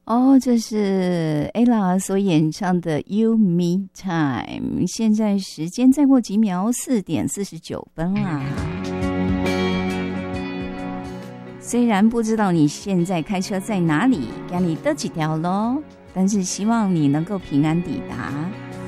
哦，这是 Ella 所演唱的 You Me Time。现在时间再过几秒，4:49啦。虽然不知道你现在开车在哪里，赶你得几条咯，但是希望你能够平安抵达。